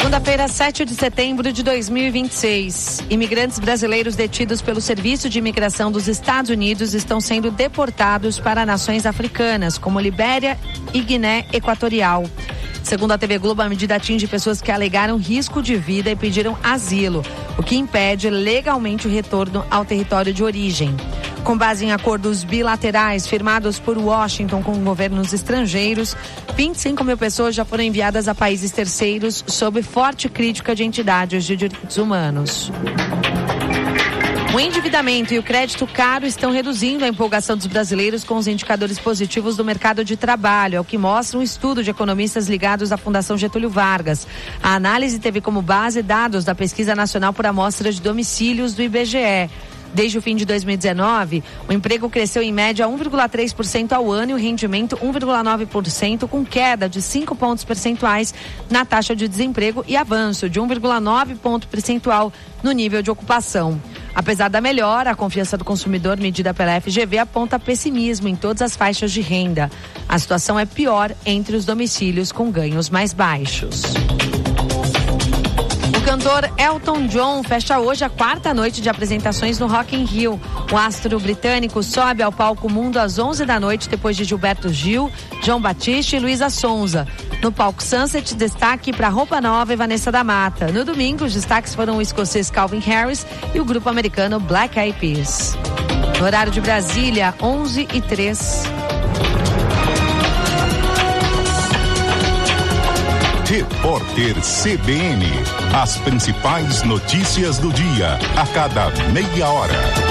Segunda-feira, 7 de setembro de 2026. Imigrantes brasileiros detidos pelo Serviço de Imigração dos Estados Unidos estão sendo deportados para nações africanas, como Libéria e Guiné Equatorial. Segundo a TV Globo, a medida atinge pessoas que alegaram risco de vida e pediram asilo, o que impede legalmente o retorno ao território de origem. Com base em acordos bilaterais firmados por Washington com governos estrangeiros, 25 mil pessoas já foram enviadas a países terceiros sob forte crítica de entidades de direitos humanos. O endividamento e o crédito caro estão reduzindo a empolgação dos brasileiros com os indicadores positivos do mercado de trabalho, é o que mostra um estudo de economistas ligados à Fundação Getúlio Vargas. A análise teve como base dados da Pesquisa Nacional por Amostra de Domicílios do IBGE. Desde o fim de 2019, o emprego cresceu em média 1,3% ao ano e o rendimento 1,9%, com queda de 5 pontos percentuais na taxa de desemprego e avanço de 1,9 ponto percentual no nível de ocupação. Apesar da melhora, a confiança do consumidor medida pela FGV aponta pessimismo em todas as faixas de renda. A situação é pior entre os domicílios com ganhos mais baixos. O cantor Elton John fecha hoje a 4ª noite de apresentações no Rock in Rio. O astro britânico sobe ao palco Mundo às 11 da noite, depois de Gilberto Gil, João Batista e Luísa Sonza. No palco Sunset, destaque para Roupa Nova e Vanessa da Mata. No domingo, os destaques foram o escocês Calvin Harris e o grupo americano Black Eyed Peas. No horário de Brasília, 11h03. Repórter CBN. As principais notícias do dia, a cada meia hora.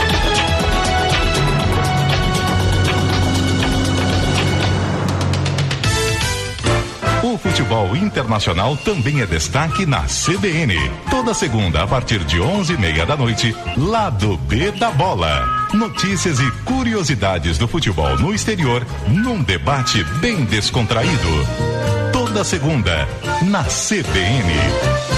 O futebol internacional também é destaque na CBN. Toda segunda, a partir de 11h30 da noite, Lado B da Bola. Notícias e curiosidades do futebol no exterior, num debate bem descontraído. Toda segunda, na CBN.